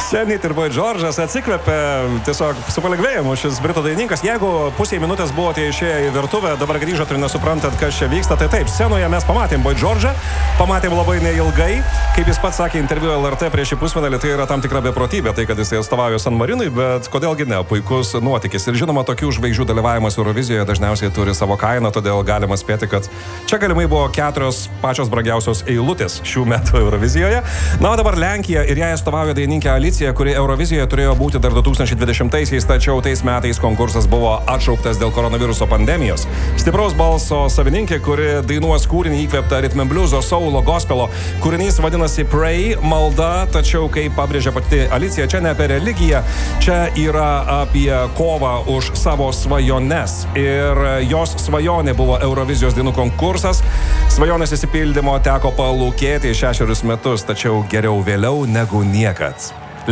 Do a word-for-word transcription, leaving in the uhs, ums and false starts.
Senit ir Boy George'as atsikvėpė tiesiog su palengvėjimu šis britų dainininkas. Jeigu pusė minutės buvote išėję į virtuvę, dabar grįžot ir nesuprantat, kas čia vyksta, tai taip, scenoje mes pamatėm Boy George'ą, pamatėm labai neilgai, kaip jis pats sakė interviu L R T prieš šį pusfinalį, tai yra tam tikra beprotybė, tai kad jis atstovauja San Marinui, bet kodėlgi ne, puikus nuotykis. Ir žinoma, tokių žvaigždžių dalyvavimas Eurovizijoje dažniausiai turi savo kainą, todėl galima spėti, kad čia galimai buvo keturios pačios brangiausios eilutės šių metų Eurovizijoje. Na, o dabar Lenkija ir jai atstovauja dainininkė Alicija, kuri Eurovizijoje turėjo būti dar du tūkstančiai dvidešimtaisiais, tačiau tais metais konkursas buvo atšauktas dėl koronaviruso pandemijos. Stipraus balso savininkė, kuri dainuos kūrinį įkvėptą ritm and blueso, soulo, gospelo. Kūrinys vadinasi Pray, malda, tačiau, kaip pabrėžia pati Alicija, čia ne apie religiją, čia yra apie kovą už savo svajones. Ir jos svajonė buvo Eurovizijos dainų konkursas. Svajonės įsipildymo teko palūkėti šešerius metus, tačiau geriau vėliau negu niekad.